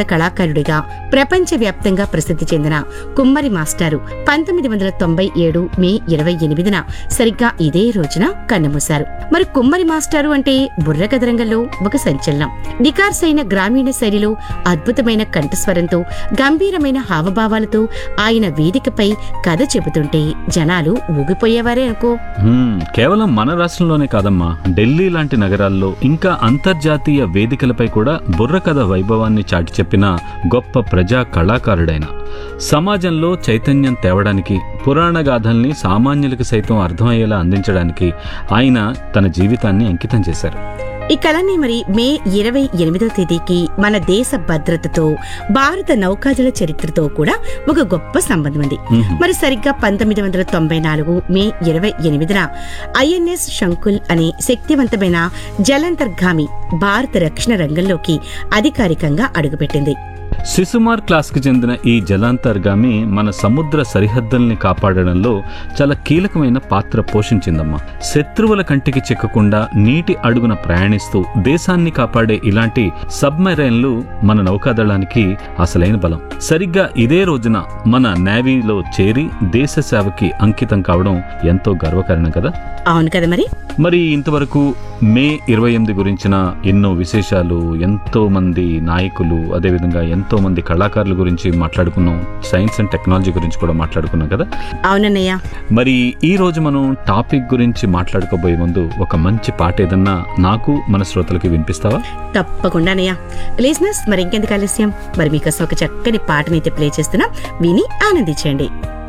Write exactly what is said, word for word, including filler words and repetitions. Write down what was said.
బుర్రకథ కళాకారుడిగా ప్రపంచవ్యాప్తంగా ప్రసిద్ధి చెందిన కుమ్మరి మాస్టారు పంతొమ్మిది వందల తొంభై ఏడు మే ఇరవై ఎనిమిదిన సరిగ్గా ఇదే రోజున కన్నుమూశారు. మరి కుమ్మరి మాస్టారు అంటే బుర్రకథ రంగంలో ఒక సంచలనం. నికార్సైన గ్రామీణ శైలిలో అద్భుతమైన కంఠస్వరంతో గంభీరమైన హావభావాలతో ఆయన వేదికపై కథ చెబుతుంటే జనాలు ఊగిపోయేవారే అనుకో. కేవలం మన రాష్ట్రంలోనే కాదమ్మా, ఢిల్లీ లాంటి నగరాల్లో ఇంకా అంతర్జాతీయ వేదికలపై కూడా బుర్రకథ వైభవాన్ని చాటి చెప్పిన గొప్ప ప్రజా కళాకారుడైన, సమాజంలో చైతన్యం తేవడానికి, పురాణ గాథల్ని సామాన్యులకు సైతం అర్థమయ్యేలా అందించడానికి ఆయన తన జీవితాన్ని అంకితం చేశారు. ఈ కళని మరి మే ఇరవై ఎనిమిదో తేదీకి మన దేశ భద్రతతో, భారత నౌకాదళ చరిత్రతో కూడా ఒక గొప్ప సంబంధం ఉంది. మరి సరిగ్గా పంతొమ్మిది వందల తొంభై నాలుగు మే ఇరవై ఎనిమిదిన ఐఎన్ఎస్ శంకుల్ అనే శక్తివంతమైన జలాంతర్గామి భారత రక్షణ రంగంలోకి అధికారికంగా అడుగుపెట్టింది. శిశుమార్ క్లాస్ కి చెందిన ఈ జలాంతర్గామి మన సముద్ర సరిహద్దుల్ని కాపాడడంలో చాలా కీలకమైన పాత్ర పోషించిందమ్మా. శత్రువుల కంటికి చిక్కకుండా నీటి అడుగున ప్రయాణిస్తూ దేశాన్ని కాపాడే ఇలాంటి సబ్మెరైన్లు మన నౌకాదళానికి అసలైన బలం. సరిగ్గా ఇదే రోజున మన నేవీలో చేరి దేశ సేవకి అంకితం కావడం ఎంతో గర్వకారణం కదా. అవును కదా. మరి మరి ఇంతవరకు మే ఇరవై ఎనిమిది గురించిన ఎన్నో విశేషాలు, ఎంతో మంది నాయకులు, అదేవిధంగా ఎంతో మంది కళాకారుల గురించి మాట్లాడుకున్నాం. సైన్స్ అండ్ టెక్నాలజీ గురించి కూడా మాట్లాడుకున్నాం కదా. అవునన్నయ్య. మరి ఈ రోజు మనం టాపిక్ గురించి మాట్లాడుకోబోయే ముందు ఒక మంచి పాట ఏదన్నా నాకు మన శ్రోతలకి వినిపిస్తావా? తప్పకుండా అన్నయ్య. లిజనర్స్, మరి ఇంకెందుకు ఆలస్యం, మరి మీకోసం ఒక చక్కని పాటనైతే ప్లే చేస్తున్నా, విని ఆనందించండి.